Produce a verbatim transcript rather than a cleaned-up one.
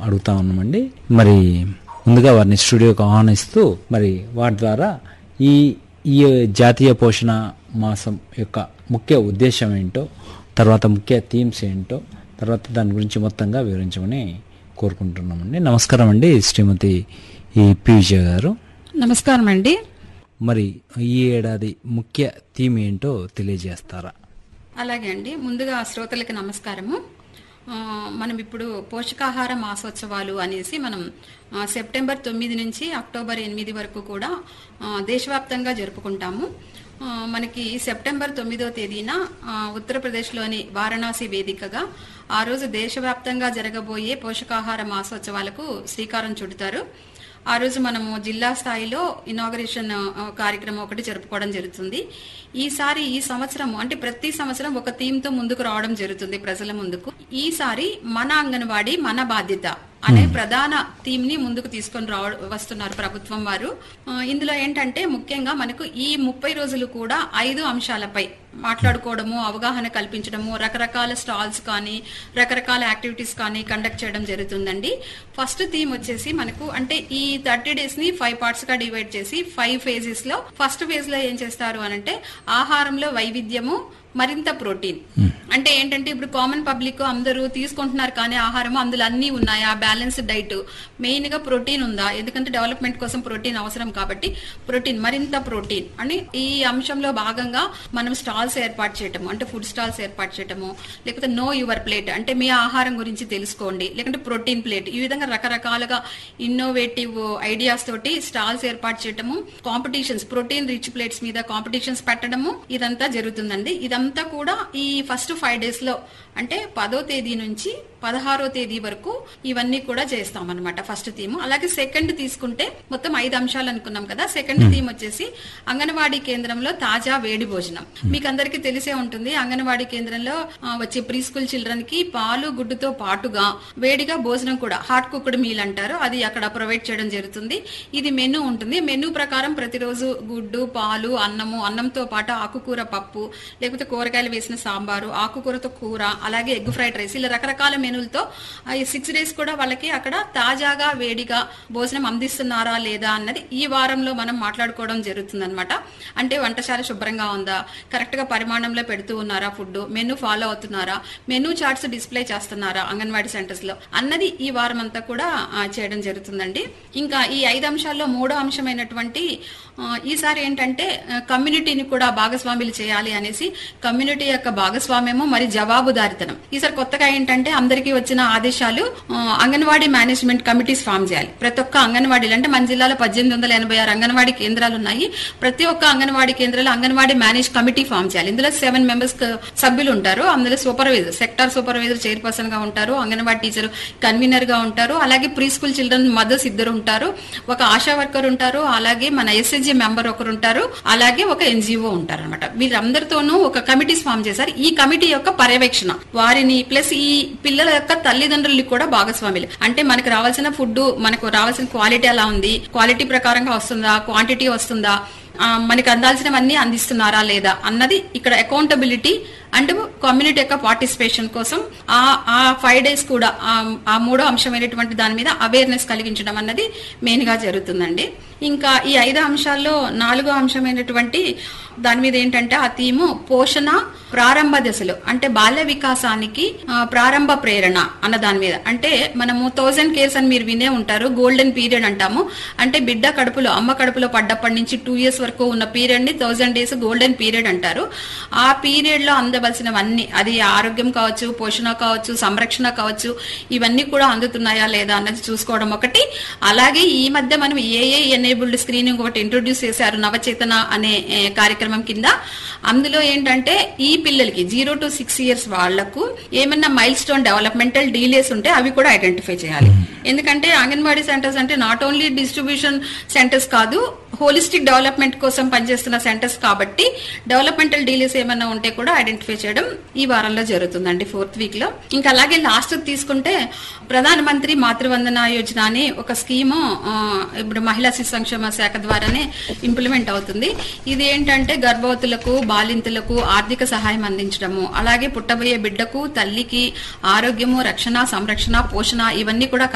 అడుగుతా ఉన్నామండి. మరి ముందుగా వారిని స్టూడియోకి ఆహ్వానిస్తూ మరి వాటి ద్వారా ఈ ఈ జాతీయ పోషణ మాసం యొక్క ముఖ్య ఉద్దేశం ఏంటో, తర్వాత ముఖ్య థీమ్స్ ఏంటో, తర్వాత దాని గురించి మొత్తంగా వివరించమని కోరుకుంటున్నామండి. నమస్కారం అండి శ్రీమతి ఈ పి విజయ గారు. నమస్కారం అండి. మరి ఈ ఏడాది ముఖ్య థీమ్ ఏంటో తెలియజేస్తారా? అలాగే అండి. ముందుగా శ్రోతలకి నమస్కారము. మనం ఇప్పుడు పోషకాహార మాసోత్సవాలు అనేసి మనం సెప్టెంబర్ తొమ్మిది నుంచి అక్టోబర్ ఎనిమిది వరకు కూడా దేశవ్యాప్తంగా జరుపుకుంటాము. మనకి సెప్టెంబర్ తొమ్మిదో తేదీన ఉత్తరప్రదేశ్లోని వారణాసి వేదికగా ఆ రోజు దేశవ్యాప్తంగా జరగబోయే పోషకాహార మాసోత్సవాలకు శ్రీకారం చుడతారు. ఆ రోజు మనము జిల్లా స్థాయిలో ఇనాగరేషన్ కార్యక్రమం ఒకటి జరుపుకోవడం జరుగుతుంది. ఈసారి ఈ సంవత్సరం అంటే ప్రతి సంవత్సరం ఒక థీమ్ తో ముందుకు రావడం జరుగుతుంది ప్రజల ముందుకు. ఈసారి మన అంగన్వాడీ మన బాధ్యత అనే ప్రధాన థీమ్ ని ముందుకు తీసుకొని రావ వస్తున్నారు ప్రభుత్వం వారు. ఇందులో ఏంటంటే ముఖ్యంగా మనకు ఈ ముప్పై రోజులు కూడా ఐదు అంశాలపై మాట్లాడుకోవడము, అవగాహన కల్పించడము, రకరకాల స్టాల్స్ కానీ రకరకాల యాక్టివిటీస్ కానీ కండక్ట్ చేయడం జరుగుతుందండి. ఫస్ట్ థీమ్ వచ్చేసి మనకు అంటే ఈ థర్టీ డేస్ ని ఫైవ్ పార్ట్స్ గా డివైడ్ చేసి ఫైవ్ ఫేజెస్ లో ఫస్ట్ ఫేజ్ లో ఏం చేస్తారు అనంటే ఆహారంలో వైవిధ్యము, మరింత ప్రోటీన్. అంటే ఏంటంటే ఇప్పుడు కామన్ పబ్లిక్ అందరూ తీసుకుంటున్నారు కానీ ఆహారం అందులో అన్ని ఉన్నాయా, బ్యాలెన్స్డ్ డైట్, మెయిన్ గా ప్రోటీన్ ఉందా, ఎందుకంటే డెవలప్మెంట్ కోసం ప్రోటీన్ అవసరం కాబట్టి ప్రోటీన్, మరింత ప్రోటీన్ అని ఈ అంశంలో భాగంగా మనం స్టాల్స్ ఏర్పాటు చేయటము, అంటే ఫుడ్ స్టాల్స్ ఏర్పాటు చేయటము, లేకపోతే నో యువర్ ప్లేట్ అంటే మీ ఆహారం గురించి తెలుసుకోండి, లేకుంటే ప్రోటీన్ ప్లేట్, ఈ విధంగా రకరకాలుగా ఇన్నోవేటివ్ ఐడియాస్ తోటి స్టాల్స్ ఏర్పాటు చేయటము, కాంపిటీషన్స్, ప్రోటీన్ రిచ్ ప్లేట్స్ మీద కాంపిటీషన్స్ పెట్టడము, ఇదంతా జరుగుతుందండి. ఇదంతా కూడా ఈ ఫస్ట్ ఫైవ్ డేస్ లో అంటే పదో తేదీ నుంచి పదహారో తేదీ వరకు ఇవన్నీ కూడా చేస్తాం అనమాట ఫస్ట్ థీమ్. అలాగే సెకండ్ తీసుకుంటే మొత్తం ఐదు అంశాలు అనుకున్నాం కదా. సెకండ్ థీమ్ వచ్చేసి అంగన్వాడీ కేంద్రంలో తాజా వేడి భోజనం. మీకు అందరికీ తెలిసే ఉంటుంది, అంగన్వాడీ కేంద్రంలో వచ్చే ప్రీ స్కూల్ చిల్డ్రన్ కి పాలు గుడ్డుతో పాటుగా వేడిగా భోజనం కూడా హాట్ కుక్డ్ మీల్ అంటారు, అది అక్కడ ప్రొవైడ్ చేయడం జరుగుతుంది. ఇది మెనూ ఉంటుంది. మెనూ ప్రకారం ప్రతిరోజు గుడ్డు, పాలు, అన్నము, అన్నంతో పాటు ఆకుకూర పప్పు, లేకపోతే కూరగాయలు వేసిన సాంబారు, ఆకుకూరతో కూర, అలాగే ఎగ్ ఫ్రైడ్ రైస్, ఇలా రకరకాల మెనూలతో ఈ సిక్స్ డేస్ కూడా వాళ్ళకి అక్కడ తాజాగా వేడిగా భోజనం అందిస్తున్నారా లేదా అన్నది ఈ వారంలో మనం మాట్లాడుకోవడం జరుగుతుంది అనమాట. అంటే వంటశాల శుభ్రంగా ఉందా, కరెక్ట్ గా పరిమాణంలో పెడుతూ ఉన్నారా, ఫుడ్ మెనూ ఫాలో అవుతున్నారా, మెనూ చార్ట్స్ డిస్ప్లే చేస్తున్నారా అంగన్వాడీ సెంటర్స్ లో అన్నది ఈ వారం అంతా కూడా చేయడం జరుగుతుందండి. ఇంకా ఈ ఐదు అంశాల్లో మూడో అంశమైనటువంటి ఈసారి ఏంటంటే కమ్యూనిటీని కూడా భాగస్వాములు చేయాలి అనేసి కమ్యూనిటీ యొక్క భాగస్వామ్యము మరి జవాబుదారితనం. ఈసారి కొత్తగా ఏంటంటే అందరికీ వచ్చిన ఆదేశాలు అంగన్వాడీ మేనేజ్మెంట్ కమిటీస్ ఫామ్ చేయాలి. ప్రతి ఒక్క అంగన్వాడీలు అంటే మన జిల్లాలో పద్దెనిమిది వందల ఎనభై ఆరు అంగన్వాడీ కేంద్రాలు ఉన్నాయి. ప్రతి ఒక్క అంగన్వాడీ కేంద్రాలు అంగన్వాడీ మేనేజ్ కమిటీ ఫామ్ చేయాలి. ఇందులో సెవెన్ మెంబర్స్ సభ్యులు ఉంటారు. అందులో సూపర్వైజర్, సెక్టార్ సూపర్వైజర్ చైర్పర్సన్ గా ఉంటారు, అంగన్వాడీ టీచర్ కన్వీనర్ గా ఉంటారు, అలాగే ప్రీ స్కూల్ చిల్డ్రన్ మదర్స్ ఇద్దరు ఉంటారు, ఒక ఆశా వర్కర్ ఉంటారు, అలాగే మన ఎస్ఎస్జి మెంబర్ ఒకరు ఉంటారు, అలాగే ఒక ఎన్జిఓ ఉంటారు అనమాట. వీరందరితోనూ ఒక కమిటీస్ ఫామ్ చేశారు. ఈ కమిటీ యొక్క పర్యవేక్షణ వారిని ప్లస్ ఈ పిల్లల యొక్క తల్లిదండ్రులకి కూడా భాగస్వాములు. అంటే మనకు రావాల్సిన ఫుడ్, మనకు రావాల్సిన క్వాలిటీ ఎలా ఉంది, క్వాలిటీ ప్రకారంగా వస్తుందా, క్వాంటిటీ వస్తుందా, మనకి అందాల్సినవన్నీ అందిస్తున్నారా లేదా అన్నది ఇక్కడ అకౌంటబిలిటీ అండ్ కమ్యూనిటీ యొక్క పార్టిసిపేషన్ కోసం ఆ ఆ ఫైవ్ డేస్ కూడా ఆ మూడో అంశమైనటువంటి దాని మీద అవేర్నెస్ కలిగించడం అన్నది మెయిన్ గా జరుగుతుందండి. ఇంకా ఈ ఐదు అంశాల్లో నాలుగో అంశమైనటువంటి దాని మీద ఏంటంటే ఆ థీము పోషణ ప్రారంభ దశలో అంటే బాల్య వికాసానికి ప్రారంభ ప్రేరణ అన్న దాని మీద. అంటే మనము థౌజండ్ కేర్స్ అని మీరు వినే ఉంటారు, గోల్డెన్ పీరియడ్ అంటాము. అంటే బిడ్డ కడుపులో అమ్మ కడుపులో పడ్డప్పటి నుంచి టూ ఇయర్స్ వరకు ఉన్న పీరియడ్ ని థౌజండ్ డేస్ గోల్డెన్ పీరియడ్ అంటారు. ఆ పీరియడ్ లో అందవలసినవన్నీ, అది ఆరోగ్యం కావచ్చు, పోషణ కావచ్చు, సంరక్షణ కావచ్చు, ఇవన్నీ కూడా అందుతున్నాయా లేదా అన్నది చూసుకోవడం ఒకటి. అలాగే ఈ మధ్య మనం ఏఏ ఎనేబుల్డ్ స్క్రీనింగ్ ఒకటి ఇంట్రొడ్యూస్ చేశారు నవచేతన అనే కార్యక్రమం కింద. అందులో ఏంటంటే ఈ పిల్లలకి జీరో టు సిక్స్ ఇయర్స్ వాళ్లకు ఏమన్నా మైల్ స్టోన్ డెవలప్మెంటల్ డీలేస్ ఉంటే అవి కూడా ఐడెంటిఫై చేయాలి. ఎందుకంటే అంగన్వాడీ సెంటర్స్ అంటే నాట్ ఓన్లీ డిస్ట్రిబ్యూషన్ సెంటర్స్ కాదు, హోలిస్టిక్ డెవలప్మెంట్ కోసం పనిచేస్తున్న సెంటర్స్ కాబట్టి డెవలప్మెంటల్ డీలేస్ ఏమన్నా ఉంటే కూడా ఐడెంటిఫై చేయడం ఈ వారంలో జరుగుతుందండి, ఫోర్త్ వీక్ లో. ఇంకా అలాగే లాస్ట్ తీసుకుంటే ప్రధాన మంత్రి మాతృవందన యోజన అని ఒక స్కీము ఇప్పుడు మహిళా శిశు సంక్షేమ శాఖ ద్వారానే ఇంప్లిమెంట్ అవుతుంది. ఇది ఏంటంటే గర్భవతులకు, బాలింతలకు ఆర్థిక సహాయం అందించడము, అలాగే పుట్టబోయే బిడ్డకు, తల్లికి ఆరోగ్యము, రక్షణ, సంరక్షణ, పోషణ ఇవన్నీ కూడా